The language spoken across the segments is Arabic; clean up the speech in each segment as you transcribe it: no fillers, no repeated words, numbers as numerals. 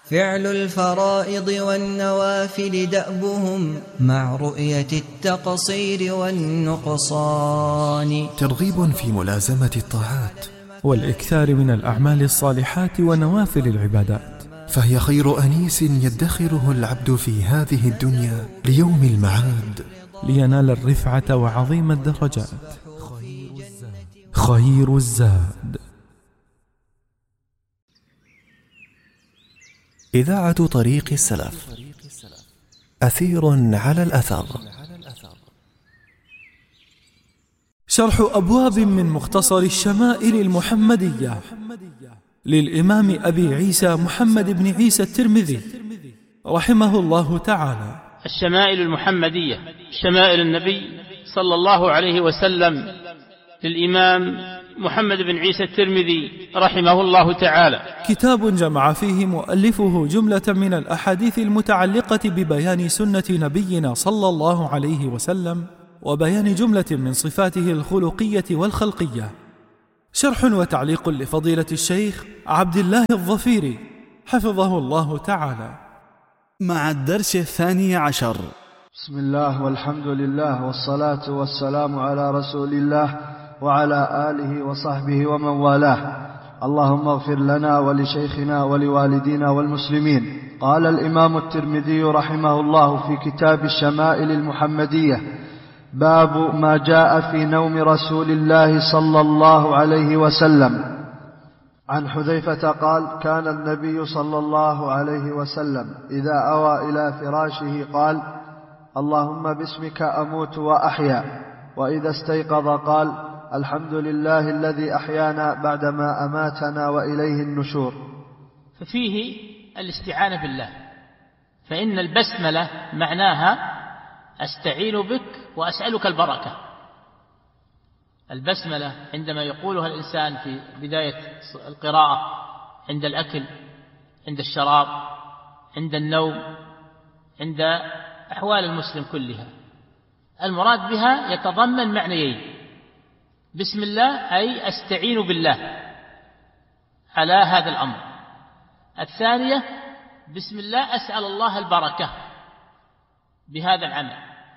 فعل الفرائض والنوافل دأبهم مع رؤية التقصير والنقصان. ترغيب في ملازمة الطاعات والإكثار من الأعمال الصالحات ونوافل العبادات، فهي خير أنيس يدخره العبد في هذه الدنيا ليوم المعاد، لينال الرفعة وعظيم الدرجات. خير الزاد. إذاعة طريق السلف، أثير على الأثر. شرح أبواب من مختصر الشمائل المحمدية للإمام أبي عيسى محمد بن عيسى الترمذي رحمه الله تعالى. الشمائل المحمدية، شمائل النبي صلى الله عليه وسلم للإمام محمد بن عيسى الترمذي رحمه الله تعالى، كتاب جمع فيه مؤلفه جملة من الأحاديث المتعلقة ببيان سنة نبينا صلى الله عليه وسلم وبيان جملة من صفاته الخلقية والخلقية. شرح وتعليق لفضيلة الشيخ عبد الله الظفيري حفظه الله تعالى. مع الدرس 12. بسم الله والحمد لله والصلاة والسلام على رسول الله وعلى آله وصحبه ومن والاه. اللهم اغفر لنا ولشيخنا ولوالدينا والمسلمين. قال الإمام الترمذي رحمه الله في كتاب الشمائل المحمدية: باب ما جاء في نوم رسول الله صلى الله عليه وسلم. عن حذيفة قال: كان النبي صلى الله عليه وسلم إذا أوى إلى فراشه قال: اللهم باسمك أموت وأحيا. وإذا استيقظ قال: الحمد لله الذي أحيانا بعدما أماتنا وإليه النشور. ففيه الاستعانة بالله، فإن البسملة معناها أستعين بك وأسألك البركة. البسملة عندما يقولها الإنسان في بداية القراءة، عند الأكل، عند الشراب، عند النوم، عند أحوال المسلم كلها، المراد بها يتضمن معنيين: بسم الله أي أستعين بالله على هذا الأمر. الثانية: بسم الله أسأل الله البركة بهذا العمل.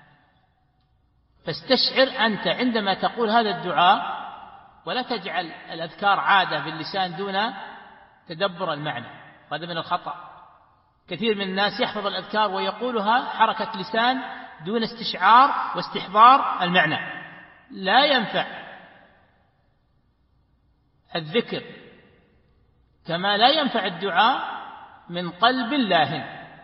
فاستشعر أنت عندما تقول هذا الدعاء، ولا تجعل الأذكار عادة باللسان دون تدبر المعنى، هذا من الخطأ. كثير من الناس يحفظ الأذكار ويقولها حركة لسان دون استشعار واستحضار المعنى. لا ينفع الذكر كما لا ينفع الدعاء من قلب لاهٍ.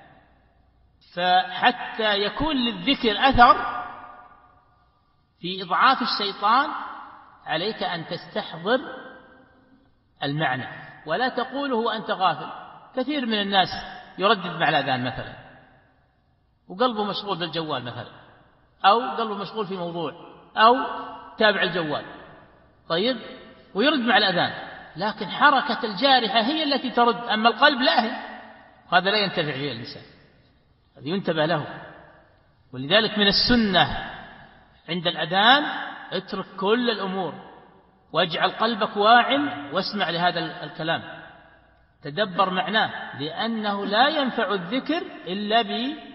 فحتى يكون للذكر أثر في إضعاف الشيطان عليك أن تستحضر المعنى ولا تقوله وأنت غافل. كثير من الناس يردد مع الأذان مثلا وقلبه مشغول بالجوال مثلا، أو قلبه مشغول في موضوع، أو تابع الجوال، طيب، ويرد مع الأذان، لكن حركة الجارحة هي التي ترد، أما القلب لا، هذا لا ينتفع به الإنسان، هذا ينتبه له. ولذلك من السنة عند الأذان اترك كل الأمور واجعل قلبك واع واسمع لهذا الكلام، تدبر معناه، لأنه لا ينفع الذكر إلا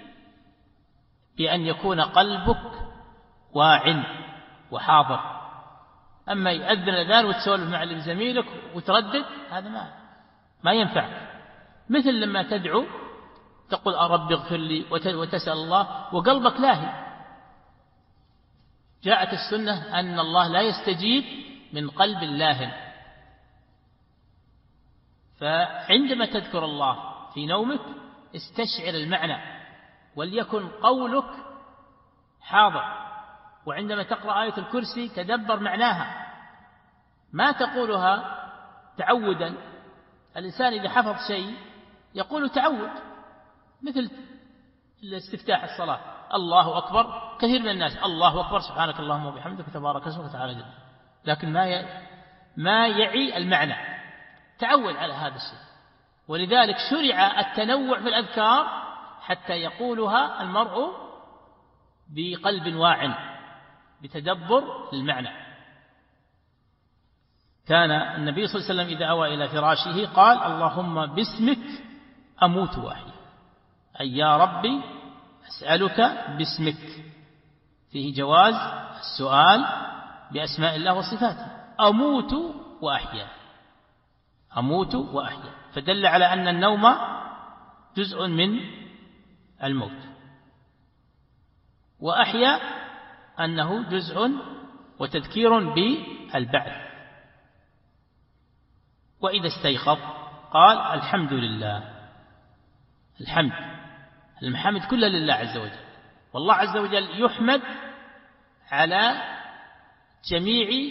بأن يكون قلبك واع وحاضر. أما يأذن الأذان وتسولف مع زميلك وتردد، هذا ما ينفع. مثل لما تدعو تقول رب اغفر لي وتسأل الله وقلبك لاهي. جاءت السنة أن الله لا يستجيب من قلب لاهٍ. فعندما تذكر الله في نومك استشعر المعنى وليكن قولك حاضر. وعندما تقرأ آية الكرسي تدبر معناها، ما تقولها تعودا. الإنسان إذا حفظ شيء يقول تعود، مثل الاستفتاح الصلاة الله أكبر، كثير من الناس الله أكبر سبحانك اللهم وبحمدك تبارك اسمك وتعالى جدك، لكن ما يعي المعنى، تعود على هذا الشيء. ولذلك شرع التنوع في الأذكار حتى يقولها المرء بقلب واع بتدبر للمعنى. كان النبي صلى الله عليه وسلم إذا أوى إلى فراشه قال اللهم باسمك أموت وأحيا، أي يا ربي أسألك باسمك، فيه جواز السؤال بأسماء الله وصفاته. أموت وأحيا، أموت وأحيا، فدل على أن النوم جزء من الموت، وأحيا أنه جزء وتذكير بالبعث. وإذا استيقظ قال الحمد لله. المحامد كلها لله عز وجل، والله عز وجل يحمد على جميع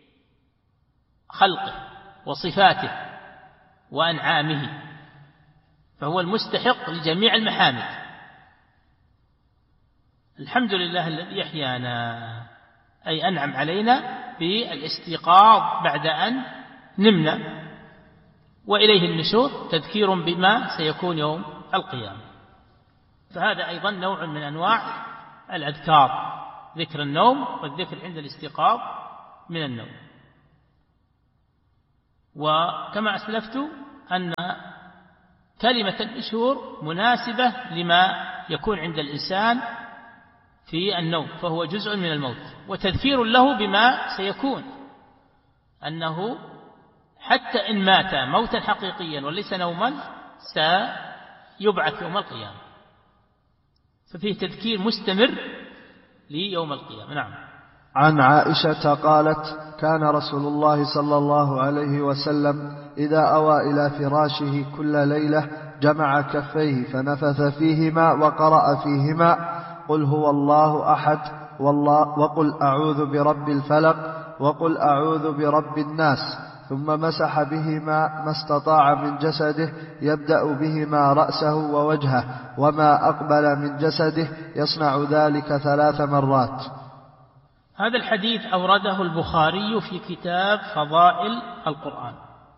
خلقه وصفاته وأنعامه، فهو المستحق لجميع المحامد. الحمد لله الذي يحيانا، أي أنعم علينا بالاستيقاظ بعد أن نمنا، وإليه النشور، تذكير بما سيكون يوم القيامة. فهذا أيضا نوع من أنواع الأذكار، ذكر النوم والذكر عند الاستيقاظ من النوم. وكما أسلفت أن كلمة النشور مناسبة لما يكون عند الإنسان في النوم، فهو جزء من الموت وتذكير له بما سيكون، أنه حتى إن مات موتا حقيقيا وليس نوما سيبعث يوم القيامة، ففيه تذكير مستمر ليوم القيامة. نعم. عن عائشة قالت: كان رسول الله صلى الله عليه وسلم إذا أوى إلى فراشه كل ليلة جمع كفيه فنفث فيهما وقرأ فيهما قل هو الله أحد وقل أعوذ برب الفلق وقل أعوذ برب الناس، ثم مسح بهما ما استطاع من جسده، يبدأ بهما رأسه ووجهه وما أقبل من جسده، يصنع ذلك 3 مرات. هذا الحديث أورده البخاري في كتاب فضائل القرآن،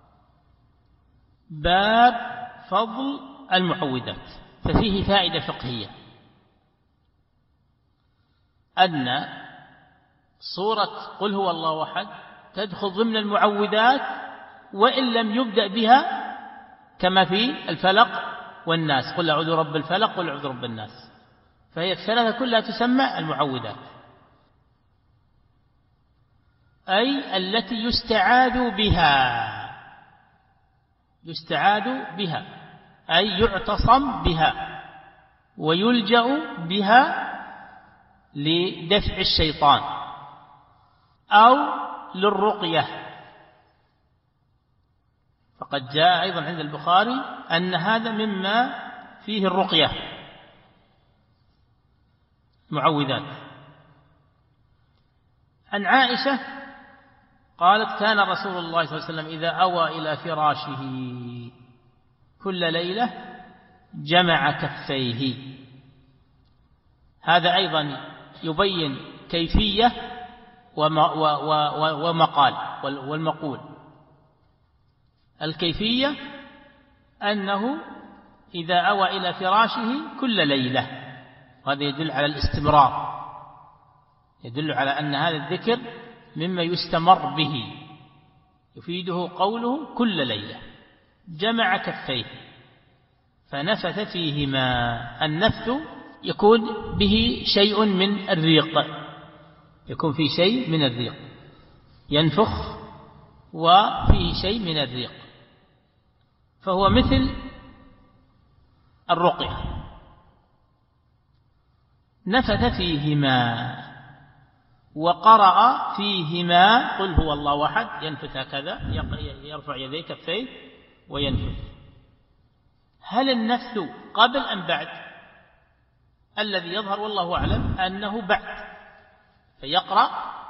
باب فضل المعوذات. ففيه فائدة فقهية، أن سورة قل هو الله أحد تدخل ضمن المعوذات وإن لم يبدأ بها، كما في الفلق والناس، قل أعوذ برب الفلق قل أعوذ برب الناس، فهي الثلاثة كلها تسمى المعوذات، أي التي يستعاذ بها، أي يعتصم بها ويلجأ بها لدفع الشيطان أو للرقية. فقد جاء أيضا عند البخاري أن هذا مما فيه الرقية، معوذات. عن عائشة قالت: كان رسول الله صلى الله عليه وسلم إذا أوى إلى فراشه كل ليلة جمع كفيه. هذا أيضا يبين كيفية ومقال والمقول. الكيفية أنه إذا أوى إلى فراشه كل ليلة، وهذا يدل على الاستمرار، يدل على أن هذا الذكر مما يستمر به، يفيده قوله كل ليلة. جمع كفيه فنفث فيهما. النفث يكون به شيء من الريق، يكون فيه شيء من الريق، ينفخ وفيه شيء من الريق، فهو مثل الرقية. نفث فيهما وقرأ فيهما قل هو الله أحد، ينفث هكذا، يرفع يديه كفيه وينفث. هل النفث قبل أم بعد؟ الذي يظهر والله أعلم أنه بعد، فيقرأ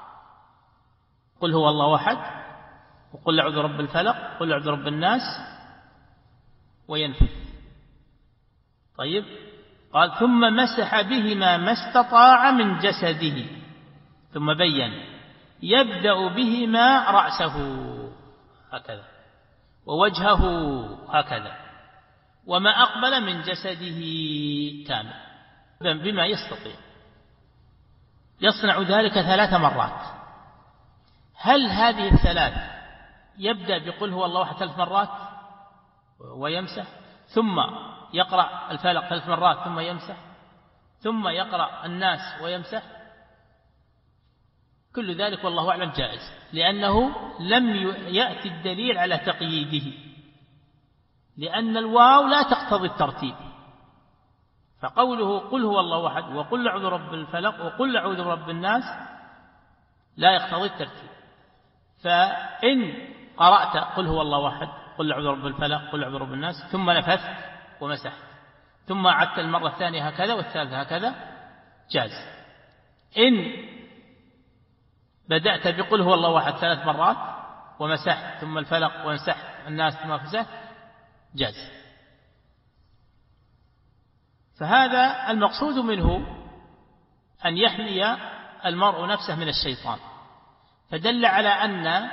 قل هو الله أحد وقل أعوذ برب الفلق قل أعوذ برب الناس وينفث. طيب، قال ثم مسح بهما ما استطاع من جسده، ثم بين يبدأ بهما رأسه هكذا ووجهه هكذا وما أقبل من جسده كامل بما يستطيع، يصنع ذلك 3 مرات. هل هذه ال3 يبدأ بقل هو الله 3 مرات ويمسح، ثم يقرأ الفلق 3 مرات ثم يمسح، ثم يقرأ الناس ويمسح، كل ذلك والله أعلم جائز، لأنه لم يأتي الدليل على تقييده، لأن الواو لا تقتضي الترتيب، فقوله قل هو الله أحد وقل أعوذ برب الفلق وقل أعوذ برب الناس لا يقتضي الترتيب. فإن قرأت قل هو الله أحد قل أعوذ برب الفلق قل أعوذ برب الناس ثم نفثت ومسحت ثم عدت المرة الثانية هكذا والثالثة هكذا جاز. إن بدأت بقل هو الله أحد 3 مرات ومسحت ثم الفلق ومسحت الناس ثم مسحت جاز. فهذا المقصود منه أن يحمي المرء نفسه من الشيطان، فدل على أن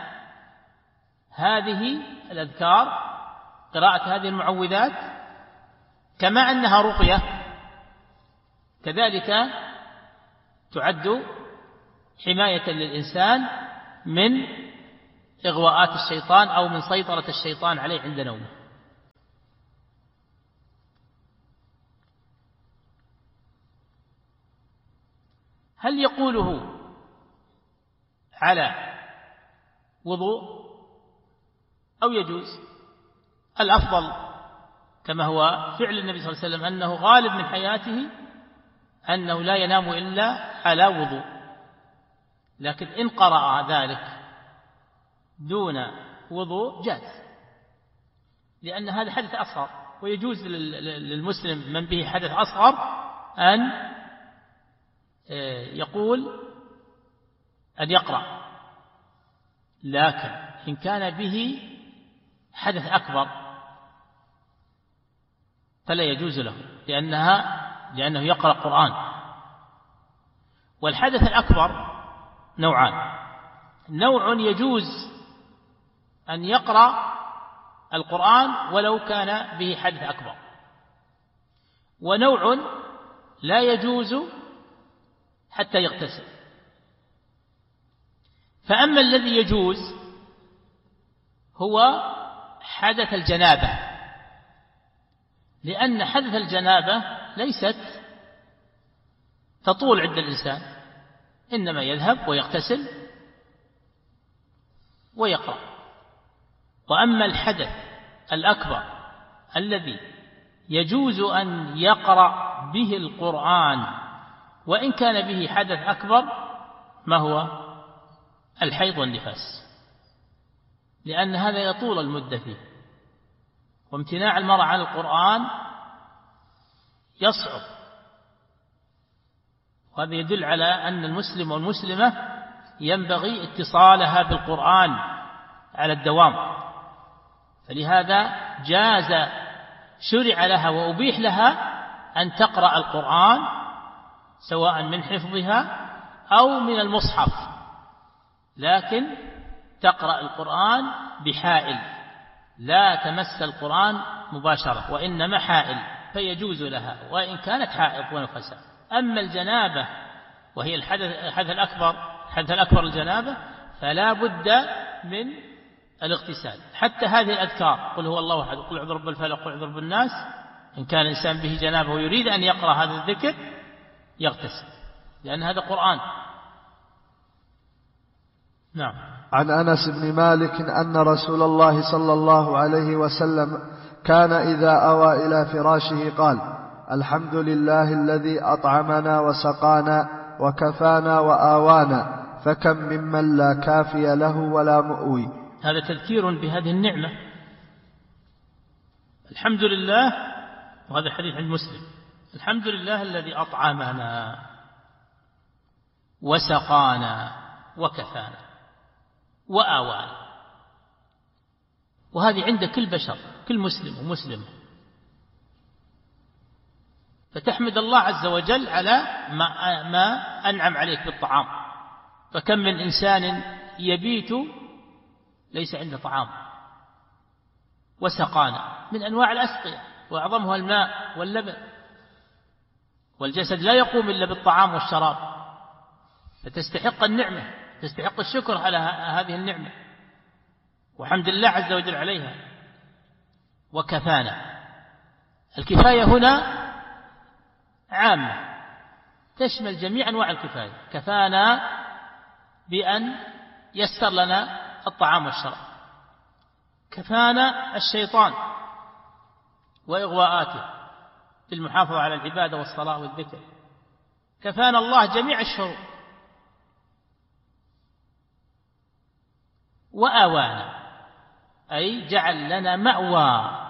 هذه الأذكار قراءة هذه المعوذات كما أنها رقية كذلك تعد حماية للإنسان من إغواءات الشيطان أو من سيطرة الشيطان عليه عند نومه. هل يقوله على وضوء أو يجوز؟ الأفضل كما هو فعل النبي صلى الله عليه وسلم أنه غالب من حياته أنه لا ينام إلا على وضوء، لكن إن قرأ ذلك دون وضوء جاز، لأن هذا حدث أصغر، ويجوز للمسلم من به حدث أصغر أن يقرأ، لكن إن كان به حدث أكبر فلا يجوز له، لأنه يقرأ قرآن. والحدث الأكبر نوعان: نوع يجوز أن يقرأ القرآن ولو كان به حدث أكبر، ونوع لا يجوز حتى يغتسل. فأما الذي يجوز هو حدث الجنابة، لأن حدث الجنابة ليست تطول عند الإنسان، إنما يذهب ويغتسل ويقرأ. وأما الحدث الأكبر الذي يجوز أن يقرأ به القرآن وإن كان به حدث أكبر ما هو الحيض والنفاس، لأن هذا يطول المدة فيه، وامتناع المرأة عن القرآن يصعب، وهذا يدل على أن المسلم والمسلمة ينبغي اتصالها بالقرآن على الدوام، فلهذا جاز شرع لها وأبيح لها أن تقرأ القرآن سواء من حفظها أو من المصحف، لكن تقرأ القرآن بحائل، لا تمس القرآن مباشرة وإنما حائل، فيجوز لها وإن كانت حائض ونفسا. أما الجنابة وهي الحدث الأكبر الجنابة فلا بد من الاغتسال. حتى هذه الأذكار قل هو الله أحد قل أعوذ برب الفلق قل أعوذ برب الناس، إن كان الإنسان به جنابة ويريد أن يقرأ هذا الذكر يغتسل، لأن هذا قرآن. نعم. عن أنس بن مالك أن رسول الله صلى الله عليه وسلم كان إذا أوى إلى فراشه قال: الحمد لله الذي أطعمنا وسقانا وكفانا وآوانا، فكم ممن لا كافي له ولا مؤوي. هذا تذكير بهذه النعمة، الحمد لله. وهذا حديث عند مسلم: الحمد لله الذي أطعمنا وسقانا وكفانا وآوانا. وهذه عند كل بشر، كل مسلم ومسلمة، فتحمد الله عز وجل على ما أنعم عليك بالطعام. فكم من إنسان يبيت ليس عنده طعام، وسقانا من أنواع الأسقية وأعظمها الماء واللبن، والجسد لا يقوم إلا بالطعام والشراب، فتستحق النعمة، تستحق الشكر على هذه النعمة وحمد الله عز وجل عليها. وكفانا، الكفاية هنا عامة تشمل جميع أنواع الكفاية. كفانا بأن يسر لنا الطعام والشراب، كفانا الشيطان وإغواءاته بالمحافظة على العبادة والصلاة والذكر، كفانا الله جميع الشرور، وآوانا أي جعل لنا مأوى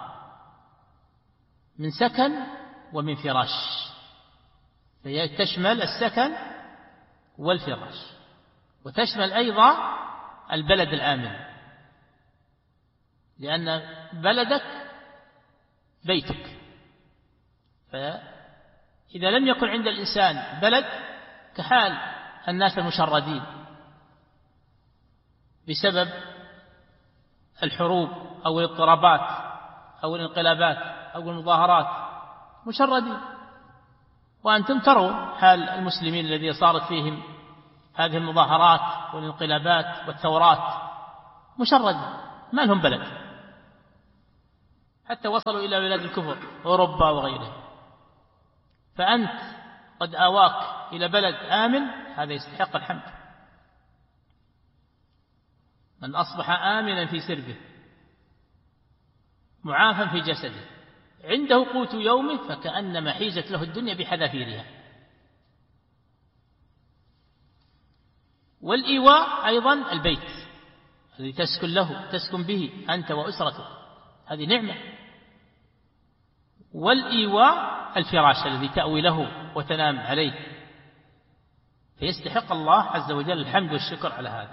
من سكن ومن فراش، فهي تشمل السكن والفراش، وتشمل أيضا البلد الآمن، لأن بلدك بيتك، فإذا لم يكن عند الإنسان بلد كحال الناس المشردين بسبب الحروب أو الاضطرابات أو الانقلابات أو المظاهرات، مشردين. وأنتم ترون حال المسلمين الذي صارت فيهم هذه المظاهرات والانقلابات والثورات، مشردين ما لهم بلد، حتى وصلوا إلى بلاد الكفر أوروبا وغيرها. فأنت قد آواك إلى بلد آمن، هذا يستحق الحمد. من أصبح آمنا في سربه معافا في جسده عنده قوت يومه فكأنما حيزت له الدنيا بحذافيرها. والإيواء أيضا البيت الذي تسكن له، تسكن به أنت وأسرتك، هذه نعمة. والإيواء الفراش الذي تأوي له وتنام عليه، فيستحق الله عز وجل الحمد والشكر على هذا.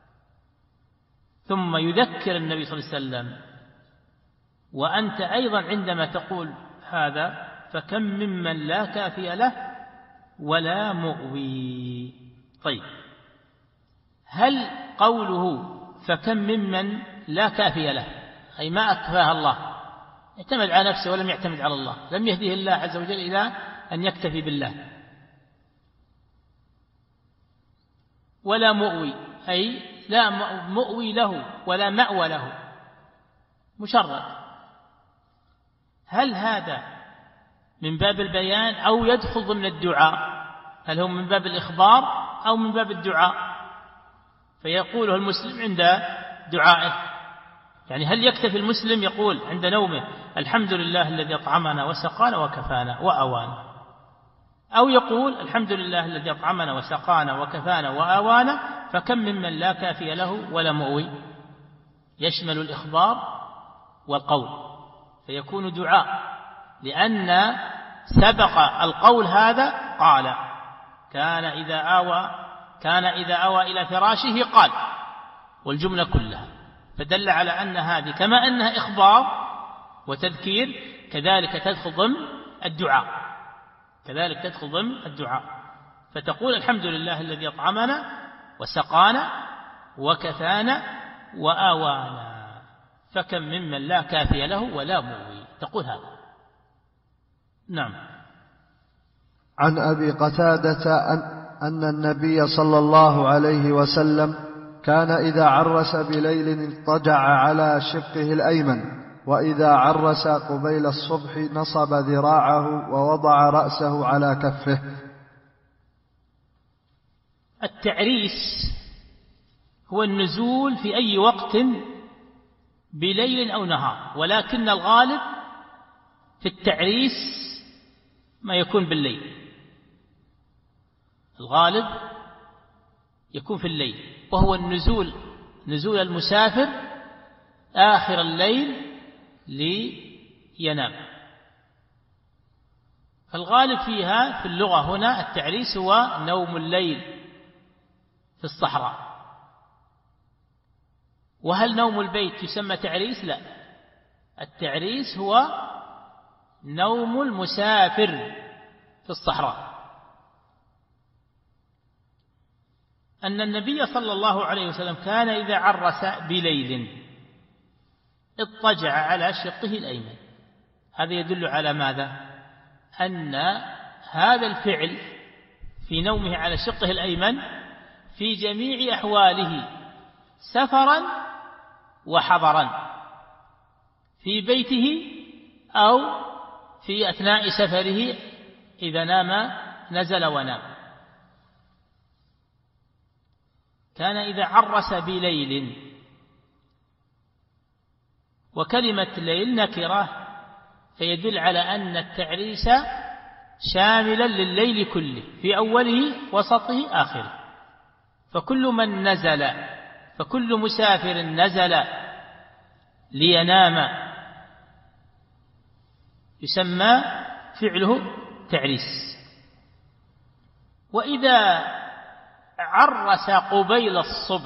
ثم يذكر النبي صلى الله عليه وسلم: وأنت أيضا عندما تقول هذا فكم ممن لا كافي له ولا مؤوي. طيب، هل قوله فكم ممن لا كافي له أي ما أكفاه الله، اعتمد على نفسه ولم يعتمد على الله، لم يهديه الله عز وجل إلى أن يكتفي بالله. ولا مؤوي أي لا مؤوي له ولا مأوى له، مشرد. هل هذا من باب البيان أو يدخل ضمن الدعاء؟ هل هو من باب الإخبار أو من باب الدعاء؟ فيقوله المسلم عند دعائه، يعني هل يكتفي المسلم يقول عند نومه الحمد لله الذي أطعمنا وسقانا وكفانا وآوانا، أو يقول الحمد لله الذي أطعمنا وسقانا وكفانا وآوانا فكم ممن لا كافي له ولا مؤوي، يشمل الإخبار والقول، فيكون دعاء، لأن سبق القول هذا قال كان إذا آوى إلى فراشه قال، والجملة كلها، فدل على أن هذه كما أنها إخبار وتذكير كذلك تدخل ضمن الدعاء، فتقول الحمد لله الذي أطعمنا وسقانا وكفانا وآوانا فكم ممن لا كافي له ولا مؤوي، تقول هذا. نعم. عن أبي قتادة أن النبي صلى الله عليه وسلم كان إذا عرس بليل اضطجع على شقه الأيمن، وإذا عرس قبيل الصبح نصب ذراعه ووضع رأسه على كفه. التعريس هو النزول في أي وقت بليل أو نهار، ولكن الغالب في التعريس ما يكون بالليل، الغالب يكون في الليل، وهو نزول المسافر آخر الليل لينام. فالغالب فيها في اللغة هنا التعريس هو نوم الليل في الصحراء. وهل نوم البيت يسمى تعريس؟ لا، التعريس هو نوم المسافر في الصحراء. أن النبي صلى الله عليه وسلم كان إذا عرس بليل اضطجع على شقه الأيمن، هذا يدل على ماذا؟ أن هذا الفعل في نومه على شقه الأيمن في جميع أحواله سفرا وحضرا، في بيته أو في أثناء سفره إذا نام نزل ونام. كان إذا عرس بليل، وكلمة ليل نكرة فيدل على أن التعريس شاملا لليل كله في أوله وسطه آخره، فكل مسافر نزل لينام يسمى فعله تعريس. وإذا عرس قبيل الصبح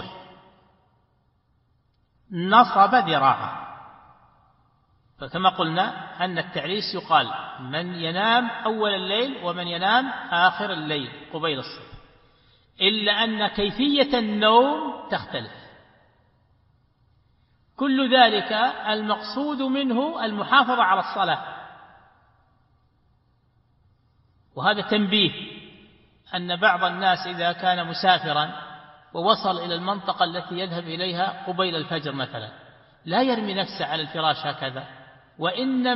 نصب ذراعه، فكما قلنا أن التعريس يقال من ينام أول الليل ومن ينام آخر الليل قبيل الصبح، إلا أن كيفية النوم تختلف. كل ذلك المقصود منه المحافظة على الصلاة. وهذا تنبيه أن بعض الناس إذا كان مسافرا ووصل إلى المنطقة التي يذهب إليها قبيل الفجر مثلا لا يرمي نفسه على الفراش هكذا، وإنما